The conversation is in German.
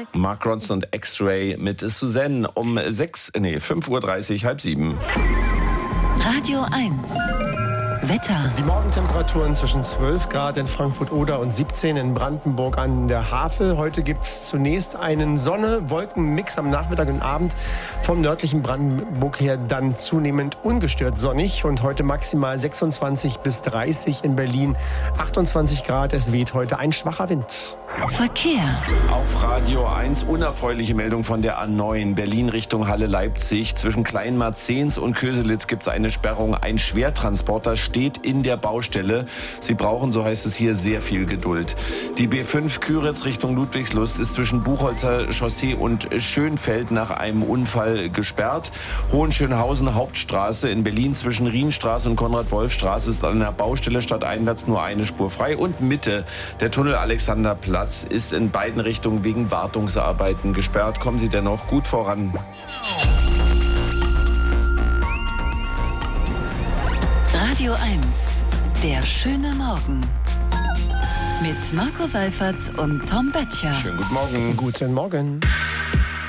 Mark Ronson und X-Ray mit Suzanne um 5:30 Uhr, 6:30. Radio 1. Wetter. Die Morgentemperaturen zwischen 12 Grad in Frankfurt-Oder und 17 in Brandenburg an der Havel. Heute gibt es zunächst einen Sonne-Wolken-Mix am Nachmittag und Abend. Vom nördlichen Brandenburg her dann zunehmend ungestört sonnig. Und heute maximal 26 bis 30 in Berlin, 28 Grad. Es weht heute ein schwacher Wind. Verkehr. Auf Radio 1 unerfreuliche Meldung von der A9 Berlin Richtung Halle-Leipzig. Zwischen Kleinmarzens und Köselitz gibt es eine Sperrung. Ein Schwertransporter steht in der Baustelle. Sie brauchen, so heißt es hier, sehr viel Geduld. Die B5 Küritz Richtung Ludwigslust ist zwischen Buchholzer Chaussee und Schönfeld nach einem Unfall gesperrt. Hohenschönhausen Hauptstraße in Berlin zwischen Rienstraße und Konrad-Wolf-Straße ist an der Baustelle stadteinwärts nur eine Spur frei. Und Mitte der Tunnel Alexanderplatz ist in beiden Richtungen wegen Wartungsarbeiten gesperrt. Kommen Sie dennoch gut voran. Radio 1. Der schöne Morgen. Mit Marco Seifert und Tom Böttcher. Schönen guten Morgen. Guten Morgen.